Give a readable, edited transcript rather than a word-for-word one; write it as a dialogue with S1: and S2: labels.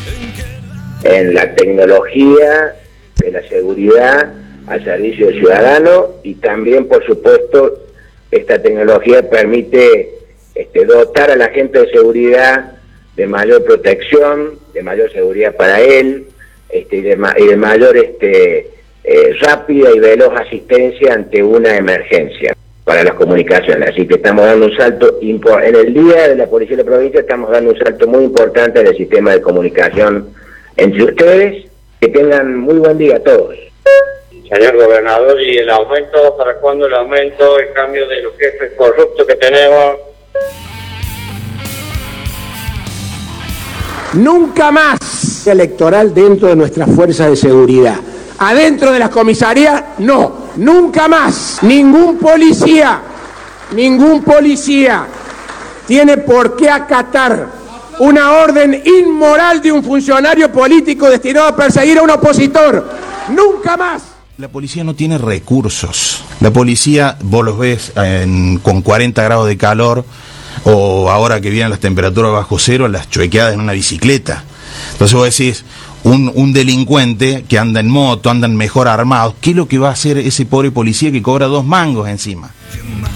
S1: en la tecnología de la seguridad al servicio del ciudadano, y también, por supuesto, esta tecnología permite dotar a la gente de seguridad de mayor protección, de mayor seguridad para él, y de mayor rápida y veloz asistencia ante una emergencia para las comunicaciones. Así que estamos dando un salto en el día de la Policía de la Provincia, estamos dando un salto muy importante en el sistema de comunicación entre ustedes. Que tengan muy buen día a todos.
S2: Señor gobernador, ¿y el aumento? ¿Para cuándo el aumento? ¿El cambio de los jefes corruptos que tenemos?
S3: Nunca más electoral dentro de nuestras fuerzas de seguridad. Adentro de las comisarías, no, nunca más. Ningún policía tiene por qué acatar una orden inmoral de un funcionario político destinado a perseguir a un opositor. Nunca más.
S4: La policía no tiene recursos. La policía, vos los ves con 40 grados de calor, o ahora que vienen las temperaturas bajo cero, las chuequeadas en una bicicleta. Entonces vos decís, un delincuente que anda en moto, andan mejor armados, ¿qué es lo que va a hacer ese pobre policía que cobra 2 mangos encima?